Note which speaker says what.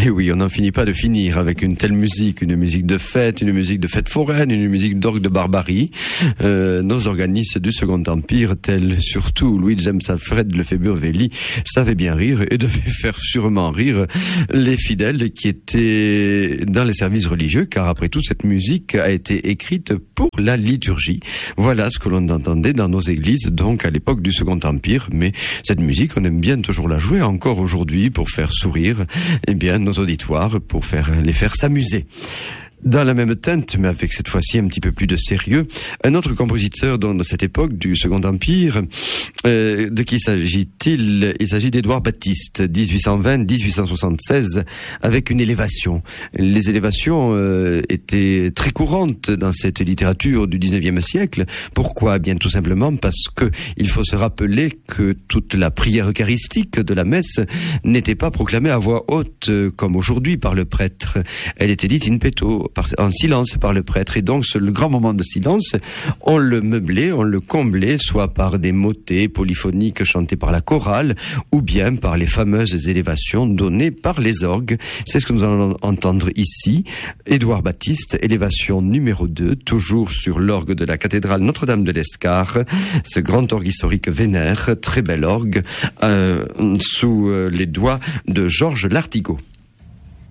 Speaker 1: Et oui, on n'en finit pas de finir avec une telle musique, une musique de fête foraine, une musique d'orgue de barbarie. Nos organistes du Second Empire, tels surtout Louis James Alfred Lefebvre-Wely, savaient bien rire et devaient faire sûrement rire les fidèles qui étaient dans les services religieux, car après tout, cette musique a été écrite pour la liturgie. Voilà ce que l'on entendait dans nos églises, donc à l'époque du Second Empire. Mais cette musique, on aime bien toujours la jouer encore aujourd'hui pour faire sourire nos auditoires, pour les faire s'amuser. Dans la même teinte, mais avec cette fois-ci un petit peu plus de sérieux, un autre compositeur de cette époque du Second Empire, de qui s'agit-il? Il s'agit d'Édouard Baptiste, 1820-1876, avec une élévation. Les élévations étaient très courantes dans cette littérature du 19e siècle. Pourquoi? Bien tout simplement parce que il faut se rappeler que toute la prière eucharistique de la messe n'était pas proclamée à voix haute comme aujourd'hui par le prêtre. Elle était dite in petto, en silence par le prêtre, et donc le grand moment de silence, on le meublait, on le comblait, soit par des motets polyphoniques chantés par la chorale, ou bien par les fameuses élévations données par les orgues. C'est ce que nous allons entendre ici. Édouard Baptiste, élévation numéro 2, toujours sur l'orgue de la cathédrale Notre-Dame de l'Escar, ce grand orgue historique vénère, très bel orgue, sous les doigts de Georges Lartigot.